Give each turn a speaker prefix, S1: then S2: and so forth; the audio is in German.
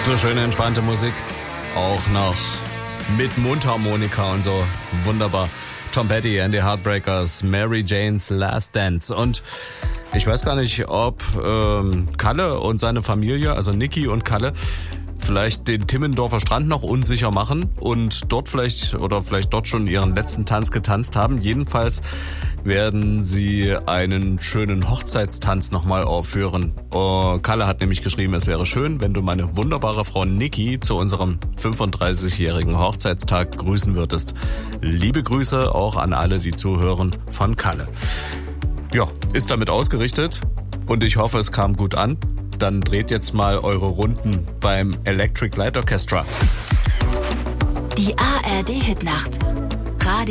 S1: So schöne, entspannte Musik. Auch noch mit Mundharmonika und so. Wunderbar. Tom Petty and the Heartbreakers, Mary Jane's Last Dance. Und ich weiß gar nicht, ob Kalle und seine Familie, also Niki und Kalle, vielleicht den Timmendorfer Strand noch unsicher machen und dort vielleicht dort schon ihren letzten Tanz getanzt haben. Jedenfalls werden sie einen schönen Hochzeitstanz nochmal aufführen. Kalle hat nämlich geschrieben, es wäre schön, wenn du meine wunderbare Frau Niki zu unserem 35-jährigen Hochzeitstag grüßen würdest. Liebe Grüße auch an alle, die zuhören, von Kalle. Ja, ist damit ausgerichtet und ich hoffe, es kam gut an. Dann dreht jetzt mal eure Runden beim Electric Light Orchestra.
S2: Die ARD Hitnacht. Radio